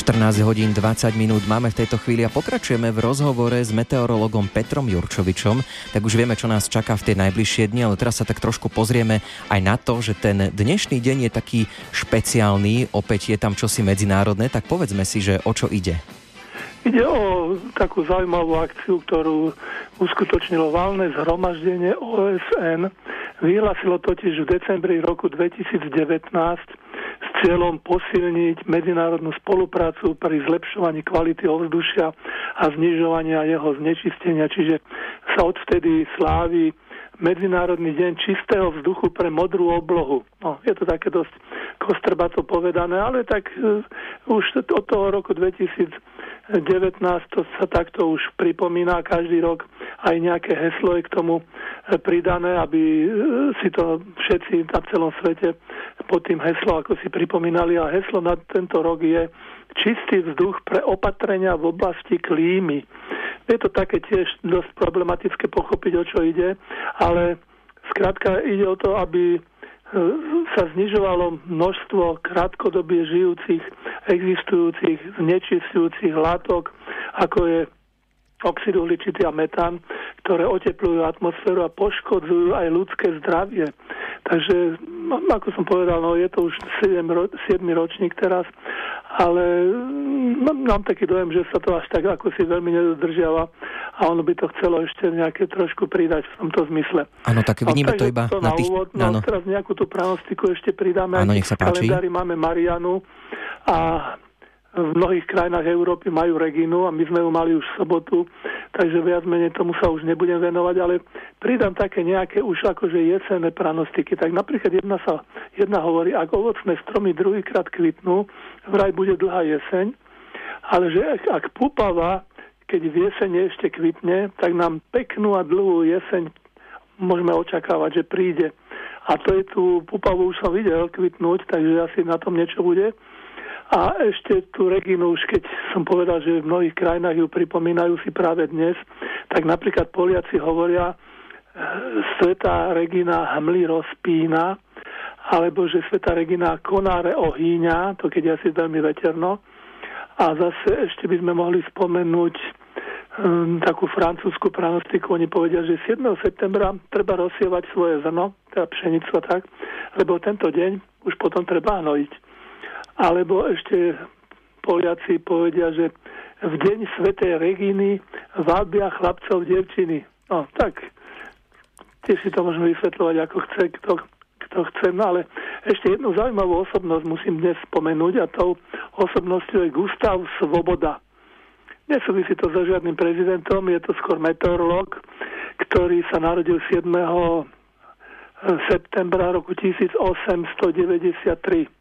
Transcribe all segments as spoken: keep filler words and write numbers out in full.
štrnásť hodín dvadsať minút máme v tejto chvíli a pokračujeme v rozhovore s meteorologom Petrom Jurčovičom. Tak už vieme, čo nás čaká v tej najbližšie dni, ale teraz sa tak trošku pozrieme aj na to, že ten dnešný deň je taký špeciálny, opäť je tam čosi medzinárodné, tak povedzme si, že o čo ide. Ide o takú zaujímavú akciu, ktorú uskutočnilo valné zhromaždenie ó es en. Vyhlásilo totiž v decembri roku dvetisícdevätnásť s cieľom posilniť medzinárodnú spoluprácu pri zlepšovaní kvality ovzdušia a znižovania jeho znečistenia. Čiže sa odvtedy slávi Medzinárodný deň čistého vzduchu pre modrú oblohu. No, je to také dosť kostrbato povedané, ale tak uh, už od toho roku dvetisícdevätnásť to sa takto už pripomína každý rok aj nejaké heslo je k tomu pridané, aby si to všetci na celom svete pod tým heslo ako si pripomínali. A heslo na tento rok je čistý vzduch pre opatrenia v oblasti klímy. Je to také tiež dosť problematické pochopiť, o čo ide, ale skrátka ide o to, aby sa znižovalo množstvo krátkodobie žijúcich, existujúcich, znečistujúcich látok, ako je oxid uhličitý a metán, ktoré oteplujú atmosféru a poškodzujú aj ľudské zdravie. Takže, ako som povedal, no, je to už siedmy ročník teraz, ale mám taký dojem, že sa to až tak ako si veľmi nedodržiava a ono by to chcelo ešte nejaké trošku pridať v tomto zmysle. Áno, tak vidíme to iba to na tých... Úvod, no, teraz nejakú tú pranostiku ešte pridáme. Áno, nech sa páči. V kalendári máme Marianu a v mnohých krajinách Európy majú Reginu a my sme ju mali už v sobotu, takže viac menej tomu sa už nebudem venovať, ale pridám také nejaké už akože jesenné pranostiky. Tak napríklad jedna, sa, jedna hovorí, ak ovocné stromy druhýkrát kvitnú, vraj bude dlhá jeseň, ale že ak, ak púpava, keď v jesene ešte kvitne, tak nám peknú a dlhú jeseň môžeme očakávať, že príde. A to je tu, púpavu už som videl kvitnúť, takže asi na tom niečo bude. A ešte tú Reginu, už keď som povedal, že v mnohých krajinách ju pripomínajú si práve dnes, tak napríklad Poliaci hovoria Svätá Regina hmly rozpína, alebo že Svätá Regina konáre ohýňa, to keď je asi veľmi veterno. A zase ešte by sme mohli spomenúť um, takú francúzsku pranostiku. Oni povedia, že siedmeho septembra treba rozsievať svoje zrno, teda pšenicu a tak, lebo tento deň už potom treba hnojiť. Alebo ešte Poliaci povedia, že v deň svätej Reginy vábia chlapcov dievčiny. No tak, tiež si to môžeme vysvetľovať, ako chce, kto, kto chce. No ale ešte jednu zaujímavú osobnosť musím dnes spomenúť a tou osobnosťou je Gustav Svoboda. Nesúvisí to so žiadnym prezidentom, je to skôr meteorológ, ktorý sa narodil siedmeho septembra roku tisícosemstodeväťdesiattri.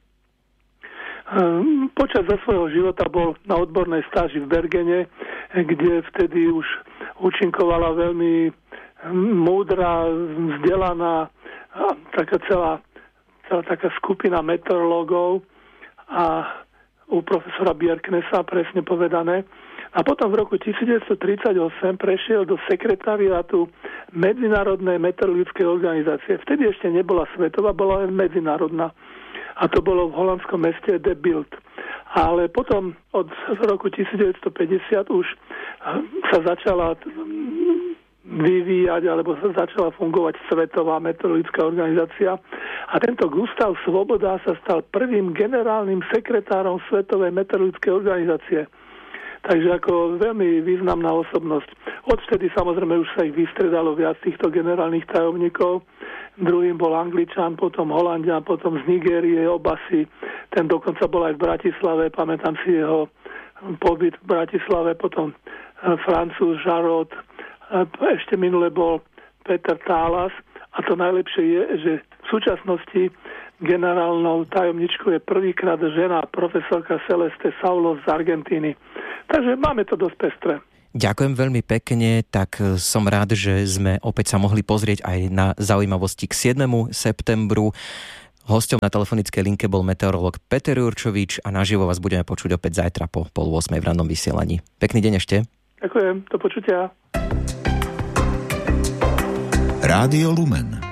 Počas za svojho života bol na odbornej stáži v Bergene, kde vtedy už účinkovala veľmi múdra, vzdelaná taká celá, celá taká skupina meteorológov a u profesora Bjerknesa presne povedané. A potom v roku devätnásťtridsaťosem prešiel do sekretariátu Medzinárodnej meteorologickej organizácie. Vtedy ešte nebola svetová, bola len medzinárodná. A to bolo v holandskom meste De Bilt. Ale potom od roku devätnásťpäťdesiat už sa začala vyvíjať, alebo sa začala fungovať Svetová meteorologická organizácia. A tento Gustav Svoboda sa stal prvým generálnym sekretárom Svetovej meteorologickej organizácie. Takže ako veľmi významná osobnosť. Odvtedy samozrejme už sa ich vystredalo viac týchto generálnych tajomníkov. Druhým bol Angličan, potom Holanďan, potom z Nigérie, Obasi. Ten dokonca bol aj v Bratislave, pamätám si jeho pobyt v Bratislave, potom Francúz Jarot, ešte minule bol Peter Tálas. A to najlepšie je, že v súčasnosti generálnou tajomničkou je prvýkrát žena, profesorka Celeste Saulos z Argentíny. Takže máme to dosť pestré. Ďakujem veľmi pekne, tak som rád, že sme opäť sa mohli pozrieť aj na zaujímavosti k siedmemu septembru. Hosťom na telefonickej linke bol meteorológ Peter Jurčovič a naživo vás budeme počuť opäť zajtra po pol ôsmej v rannom vysielaní. Pekný deň ešte. Ďakujem, do počutia. Rádio Lumen.